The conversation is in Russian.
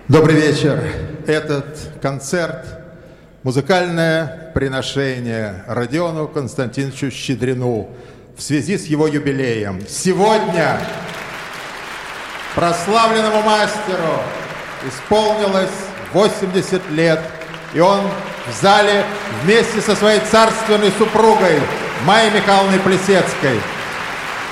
Добрый вечер. Этот концерт – музыкальное приношение Родиону Константиновичу Щедрину в связи с его юбилеем. Сегодня прославленному мастеру исполнилось 80 лет, и он в зале вместе со своей царственной супругой Майей Михайловной Плесецкой.